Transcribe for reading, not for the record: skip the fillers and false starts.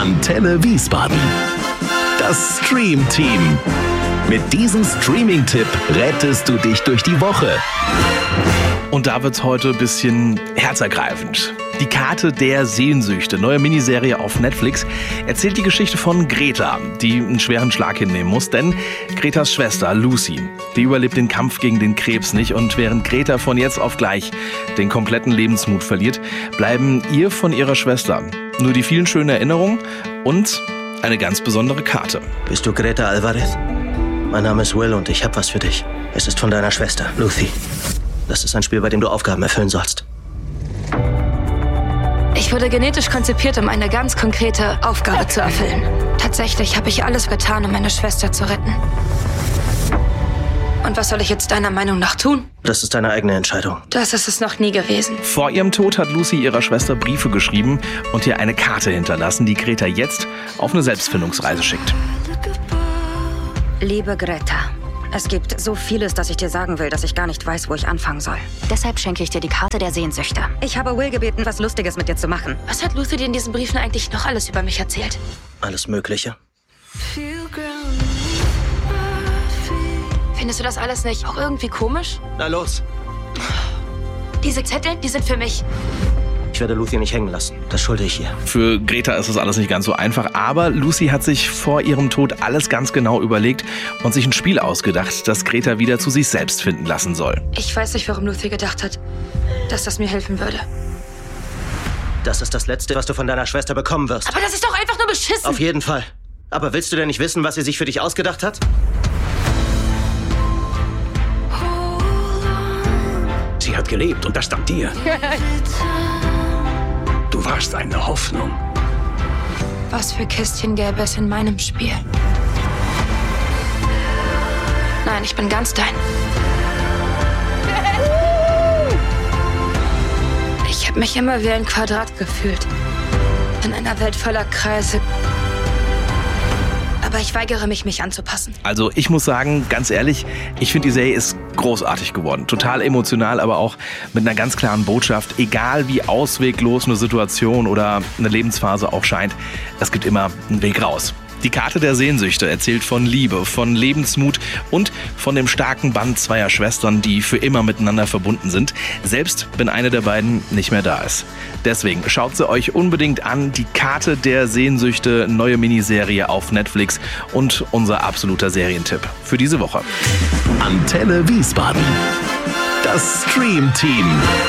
Antenne Wiesbaden. Das Stream Team. Mit diesem Streaming-Tipp rettest du dich durch die Woche. Und da wird's heute ein bisschen herzergreifend. Die Karte der Sehnsüchte, neue Miniserie auf Netflix, erzählt die Geschichte von Greta, die einen schweren Schlag hinnehmen muss. Denn Gretas Schwester Lucy, die überlebt den Kampf gegen den Krebs nicht. Und während Greta von jetzt auf gleich den kompletten Lebensmut verliert, bleiben ihr von ihrer Schwester nur die vielen schönen Erinnerungen und eine ganz besondere Karte. Bist du Greta Alvarez? Mein Name ist Will und ich habe was für dich. Es ist von deiner Schwester, Lucy. Das ist ein Spiel, bei dem du Aufgaben erfüllen sollst. Ich wurde genetisch konzipiert, um eine ganz konkrete Aufgabe zu erfüllen. Tatsächlich habe ich alles getan, um meine Schwester zu retten. Und was soll ich jetzt deiner Meinung nach tun? Das ist deine eigene Entscheidung. Das ist es noch nie gewesen. Vor ihrem Tod hat Lucy ihrer Schwester Briefe geschrieben und ihr eine Karte hinterlassen, die Greta jetzt auf eine Selbstfindungsreise schickt. Liebe Greta, es gibt so vieles, das ich dir sagen will, dass ich gar nicht weiß, wo ich anfangen soll. Deshalb schenke ich dir die Karte der Sehnsüchte. Ich habe Will gebeten, was Lustiges mit dir zu machen. Was hat Lucy dir in diesen Briefen eigentlich noch alles über mich erzählt? Alles Mögliche. Findest du das alles nicht auch irgendwie komisch? Na los. Diese Zettel, die sind für mich. Ich werde Lucy nicht hängen lassen. Das schulde ich ihr. Für Greta ist das alles nicht ganz so einfach, aber Lucy hat sich vor ihrem Tod alles ganz genau überlegt und sich ein Spiel ausgedacht, das Greta wieder zu sich selbst finden lassen soll. Ich weiß nicht, warum Lucy gedacht hat, dass das mir helfen würde. Das ist das Letzte, was du von deiner Schwester bekommen wirst. Aber das ist doch einfach nur beschissen. Auf jeden Fall. Aber willst du denn nicht wissen, was sie sich für dich ausgedacht hat? Sie hat gelebt und das dank dir. Du warst eine Hoffnung. Was für Kästchen gäbe es in meinem Spiel? Nein, ich bin ganz dein. Ich habe mich immer wie ein Quadrat gefühlt. In einer Welt voller Kreise. Aber ich weigere mich anzupassen. Also ich muss sagen, ganz ehrlich, ich finde die Serie ist großartig geworden. Total emotional, aber auch mit einer ganz klaren Botschaft. Egal wie ausweglos eine Situation oder eine Lebensphase auch scheint, es gibt immer einen Weg raus. Die Karte der Sehnsüchte erzählt von Liebe, von Lebensmut und von dem starken Band zweier Schwestern, die für immer miteinander verbunden sind, selbst wenn eine der beiden nicht mehr da ist. Deswegen schaut sie euch unbedingt an, die Karte der Sehnsüchte, neue Miniserie auf Netflix und unser absoluter Serientipp für diese Woche. Antenne Wiesbaden. Das Stream Team.